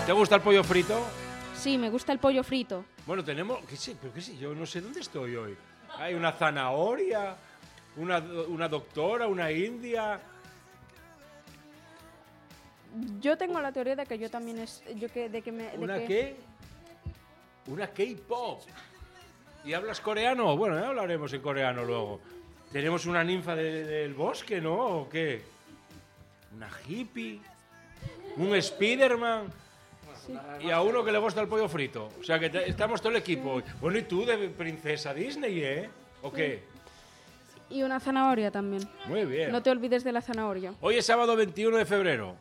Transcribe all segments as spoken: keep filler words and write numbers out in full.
¿Te gusta el pollo frito? Sí, me gusta el pollo frito. Bueno, tenemos... ¿Qué sé? ¿Pero qué sé? Yo no sé dónde estoy hoy. Hay una zanahoria, una, una doctora, una india... Yo tengo la teoría de que yo también es... Yo que, de que me, de ¿Una que... qué? Una K-pop. ¿Y hablas coreano? Bueno, ya hablaremos en coreano luego. ¿Tenemos una ninfa de, del bosque, no? ¿O qué? ¿Una hippie? ¿Un Spiderman? Sí. Y a uno que le gusta el pollo frito. O sea, que te, estamos todo el equipo hoy. Bueno, ¿y tú de princesa Disney, eh? ¿O qué? Y una zanahoria también. Muy bien. No te olvides de la zanahoria. Hoy es sábado veintiuno de febrero.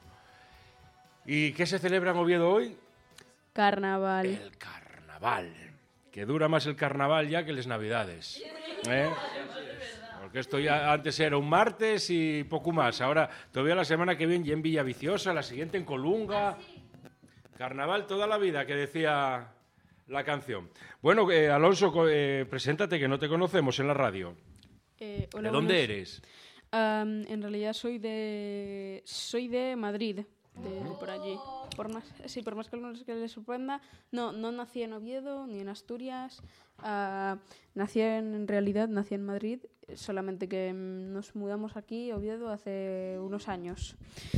¿Y qué se celebra en Oviedo hoy? Carnaval. El carnaval. Que dura más el carnaval ya que las navidades. ¿Eh? Porque esto ya antes era un martes y poco más. Ahora, todavía la semana que viene ya en Villaviciosa, la siguiente en Colunga. Carnaval toda la vida, que decía la canción. Bueno, eh, Alonso, eh, preséntate, que no te conocemos en la radio. Eh, hola, ¿De dónde buenos. eres? Um, en realidad soy de... Soy de Madrid. De por allí. Por más, sí, por más que a algunos que les sorprenda, no, no nací en Oviedo ni en Asturias. Uh, nací en, en realidad, nací en Madrid, solamente que mm, nos mudamos aquí a Oviedo hace unos años.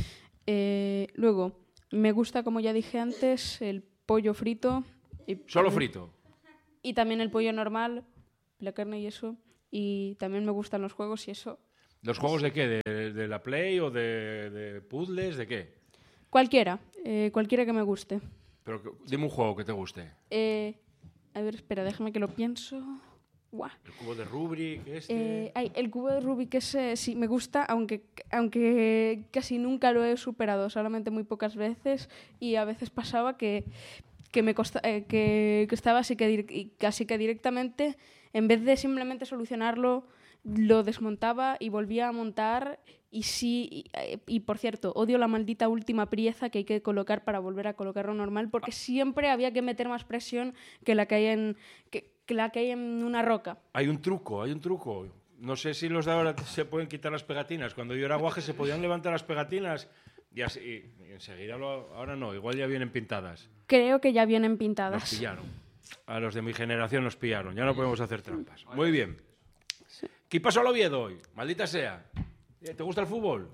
Eh, luego, me gusta, como ya dije antes, el pollo frito. Y ¿Solo también, frito? Y también el pollo normal, la carne y eso. Y también me gustan los juegos y eso. ¿Los juegos de qué? ¿De, de la Play o de, de puzzles? ¿De qué? Cualquiera, eh, cualquiera que me guste. Pero dime un juego que te guste. Eh, a ver, espera, déjame que lo pienso. Guau. El cubo de Rubik, este... Eh, ay, el cubo de Rubik ese sí me gusta, aunque, aunque casi nunca lo he superado, solamente muy pocas veces. Y a veces pasaba que, que, me costa, eh, que, que estaba así que, di- casi que directamente, en vez de simplemente solucionarlo, lo desmontaba y volvía a montar. Y sí, y, y por cierto, odio la maldita última pieza que hay que colocar para volver a colocarlo normal, porque siempre había que meter más presión que la que hay en, que, que la que hay en una roca. Hay un truco, hay un truco. No sé si los de ahora se pueden quitar las pegatinas. Cuando yo era guaje se podían levantar las pegatinas y, así, y enseguida, lo, ahora no, igual ya vienen pintadas. Creo que ya vienen Nos pintadas. pillaron. A los de mi generación nos pillaron. Ya no podemos hacer trampas. Muy bien. ¿Qué pasó al Oviedo hoy? Maldita sea. ¿Te gusta el fútbol?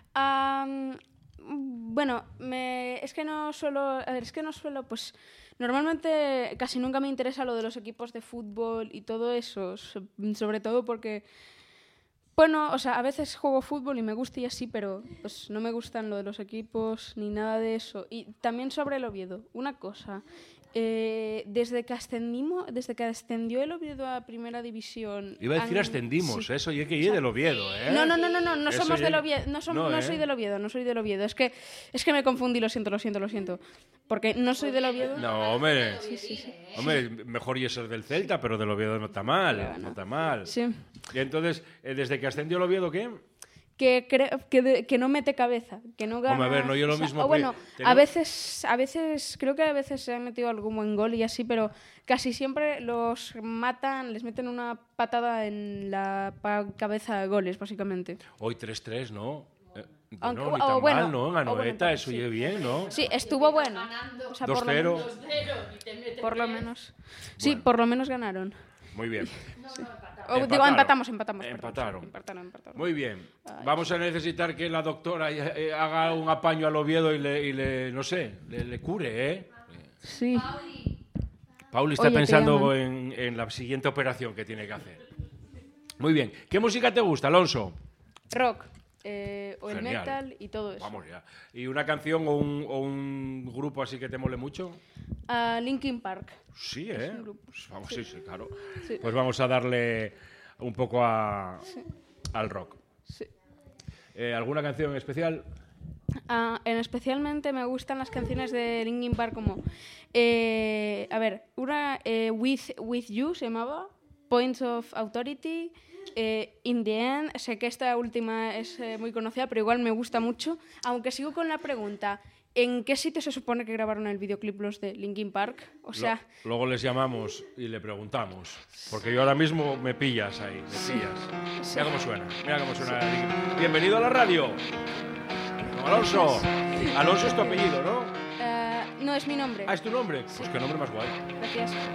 Um, bueno, me, es que no suelo, a ver, es que no suelo, pues normalmente casi nunca me interesa lo de los equipos de fútbol y todo eso, so- sobre todo porque, bueno, o sea, a veces juego fútbol y me gusta y así, pero pues no me gustan lo de los equipos ni nada de eso. Y también sobre el Oviedo, una cosa. Eh, desde que ascendimos, desde que ascendió el Oviedo a Primera División... Iba a decir han- ascendimos, sí. eso, y es que llegue del Oviedo, ¿eh? No, no, no, no, no, no Eso somos ya- del Oviedo, no, som- No, no ¿eh? soy del Oviedo, no soy del Oviedo. Es que, es que me confundí, lo siento, lo siento, lo siento. Porque no soy del Oviedo. No, hombre. Sí, sí, sí. Hombre, mejor y ser del Celta, pero del Oviedo no está mal, Pero no no. está mal. Sí. Y entonces, eh, desde que ascendió el Oviedo, ¿qué? Que, creo, que, de- que no mete cabeza, que no gana. Hombre, a ver, no yo lo o sea, mismo o que- bueno, a tenemos- veces, a veces, creo que a veces se ha metido algún buen gol y así, pero casi siempre los matan, les meten una patada en la pa- cabeza de goles, básicamente. Hoy tres tres, ¿no? Eh, Aunque- no, ni o tan bueno, mal, ¿no? En o bueno, Anoeta, pues eso sí. oye bien, ¿no? Sí, estuvo bueno. O sea, por lo dos cero. menos- Por lo menos. Sí, Bueno. por lo menos ganaron. Muy bien. O, digo, Empataron. empatamos, empatamos. perdón, Empataron. sí, empataron, empataron. Muy bien. Ay. Vamos a necesitar que la doctora eh, haga un apaño al Oviedo y le, y le no sé, le, le cure, ¿eh? Sí. Pauli está Oye, te pensando llaman. en, en la siguiente operación que tiene que hacer. Muy bien. ¿Qué música te gusta, Alonso? Rock. eh, o el Genial. metal y todo eso. Vamos ya. ¿Y una canción o un, o un grupo así que te mole mucho? Ah, Linkin Park. Sí, ¿eh? un grupo. Pues vamos, sí, sí, claro. Sí. Pues vamos a darle un poco a, al rock. Sí. Eh, ¿Alguna canción en especial? Ah, en especialmente me gustan las canciones de Linkin Park como... eh, a ver, una eh, With, With You se llamaba, Points of Authority, eh, In the End, sé que esta última es eh, muy conocida, pero igual me gusta mucho, aunque sigo con la pregunta, ¿en qué sitio se supone que grabaron el videoclip los de Linkin Park? O sea, Lo- luego les llamamos y le preguntamos. Porque yo ahora mismo me pillas ahí, me pillas. Mira cómo suena, mira cómo suena. Bienvenido a la radio. Don Alonso. Alonso es tu apellido, ¿no? eh, No es mi nombre. Ah, ¿es tu nombre? Pues qué nombre más guay. Gracias.